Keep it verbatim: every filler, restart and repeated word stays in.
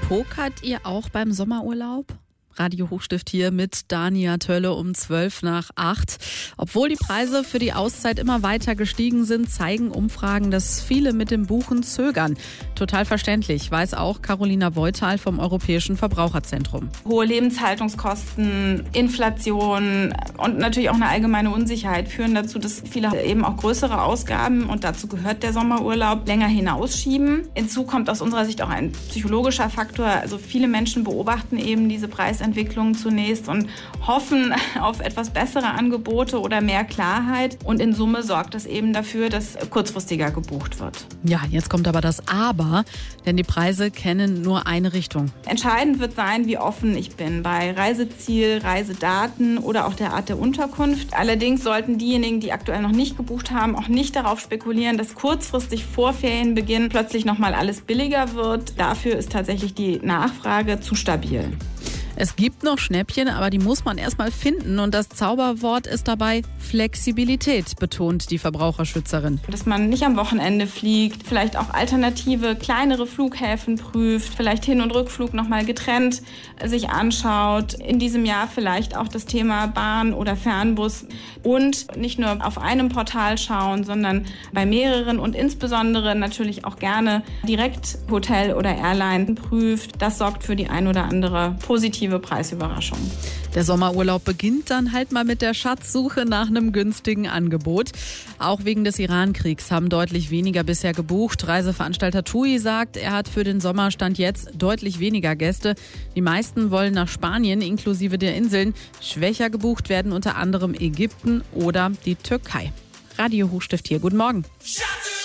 Pokert ihr auch beim Sommerurlaub? Radio Hochstift hier mit Dania Tölle um zwölf nach acht. Obwohl die Preise für die Auszeit immer weiter gestiegen sind, zeigen Umfragen, dass viele mit dem Buchen zögern. Total verständlich, weiß auch Carolina Voital vom Europäischen Verbraucherzentrum. Hohe Lebenshaltungskosten, Inflation und natürlich auch eine allgemeine Unsicherheit führen dazu, dass viele eben auch größere Ausgaben, und dazu gehört der Sommerurlaub, länger hinausschieben. Hinzu kommt aus unserer Sicht auch ein psychologischer Faktor. Also viele Menschen beobachten eben diese Preisentwicklung zunächst und hoffen auf etwas bessere Angebote oder mehr Klarheit. Und in Summe sorgt das eben dafür, dass kurzfristiger gebucht wird. Ja, jetzt kommt aber das Aber, denn die Preise kennen nur eine Richtung. Entscheidend wird sein, wie offen ich bin bei Reiseziel, Reisedaten oder auch der Art der Unterkunft. Allerdings sollten diejenigen, die aktuell noch nicht gebucht haben, auch nicht darauf spekulieren, dass kurzfristig vor Ferienbeginn plötzlich nochmal alles billiger wird. Dafür ist tatsächlich die Nachfrage zu stabil. Es gibt noch Schnäppchen, aber die muss man erst mal finden. Und das Zauberwort ist dabei Flexibilität, betont die Verbraucherschützerin. Dass man nicht am Wochenende fliegt, vielleicht auch alternative, kleinere Flughäfen prüft, vielleicht Hin- und Rückflug nochmal getrennt sich anschaut. In diesem Jahr vielleicht auch das Thema Bahn oder Fernbus. Und nicht nur auf einem Portal schauen, sondern bei mehreren und insbesondere natürlich auch gerne direkt Hotel oder Airline prüft. Das sorgt für die ein oder andere positive Preisüberraschung. Der Sommerurlaub beginnt dann halt mal mit der Schatzsuche nach einem günstigen Angebot. Auch wegen des Iran-Kriegs haben deutlich weniger bisher gebucht. Reiseveranstalter TUI sagt, er hat für den Sommerstand jetzt deutlich weniger Gäste. Die meisten wollen nach Spanien inklusive der Inseln. Schwächer gebucht werden unter anderem Ägypten oder die Türkei. Radio Hochstift hier, guten Morgen.